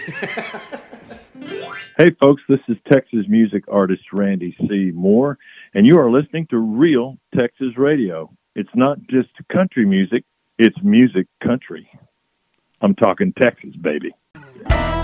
Hey, folks, this is Texas music artist Randy C. Moore, and you are listening to Real Texas Radio. It's not just country music, it's music country. I'm talking Texas, baby.